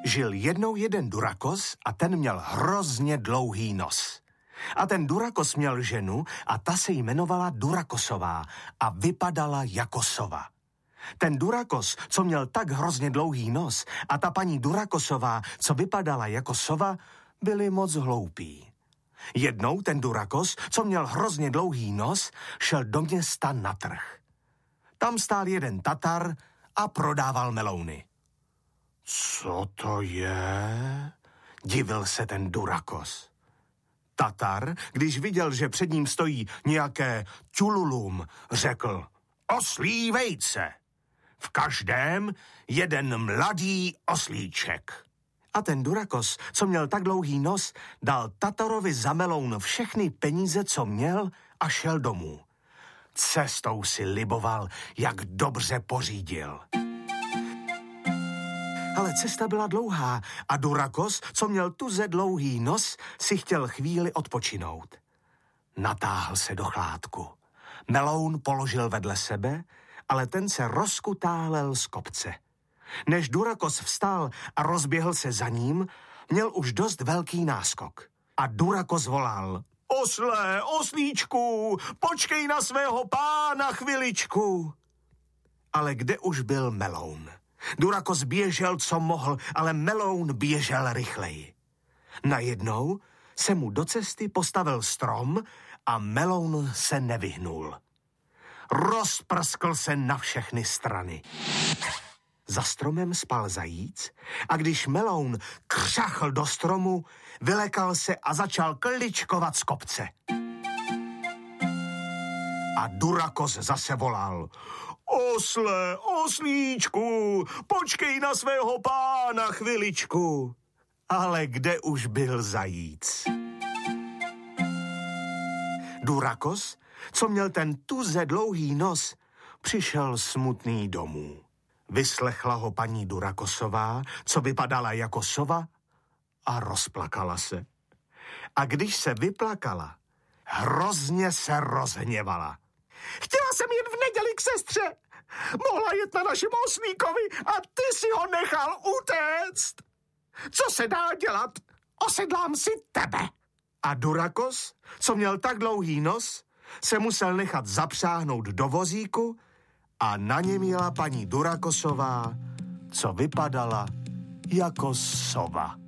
Žil jednou jeden Durakos a ten měl hrozně dlouhý nos. A ten Durakos měl ženu a ta se jmenovala Durakosová a vypadala jako sova. Ten Durakos, co měl tak hrozně dlouhý nos, a ta paní Durakosová, co vypadala jako sova, byli moc hloupí. Jednou ten Durakos, co měl hrozně dlouhý nos, šel do města na trh. Tam stál jeden Tatar a prodával melouny. Co to je? Divil se ten Durakos. Tatar, když viděl, že před ním stojí nějaké čululum, řekl: oslí vejce. V každém jeden mladý oslíček. A ten Durakos, co měl tak dlouhý nos, dal Tatarovi za meloun všechny peníze, co měl, a šel domů. Cestou si liboval, jak dobře pořídil. Ale cesta byla dlouhá a Durakos, co měl tuze dlouhý nos, si chtěl chvíli odpočinout. Natáhl se do chládku. Meloun položil vedle sebe, ale ten se rozkutálel z kopce. Než Durakos vstal a rozběhl se za ním, měl už dost velký náskok. A Durakos volal: osle, oslíčku, počkej na svého pána chviličku. Ale kde už byl meloun? Durakos běžel, co mohl, ale meloun běžel rychleji. Najednou se mu do cesty postavil strom a meloun se nevyhnul. Rozprskl se na všechny strany. Za stromem spal zajíc a když meloun křachl do stromu, vylekal se a začal kličkovat z kopce. A Durakos zase volal: osle, oslíčku, počkej na svého pána chviličku. Ale kde už byl zajíc? Durakos, co měl ten tuze dlouhý nos, přišel smutný domů. Vyslechla ho paní Durakosová, co vypadala jako sova, a rozplakala se. A když se vyplakala, hrozně se rozhněvala. Chtěla jsem jen v neděli k sestře. Mohla jet na našem oslíkovi a ty si ho nechal utéct. Co se dá dělat? Osedlám si tebe. A Durakos, co měl tak dlouhý nos, se musel nechat zapřáhnout do vozíku a na něm jela paní Durakosová, co vypadala jako sova.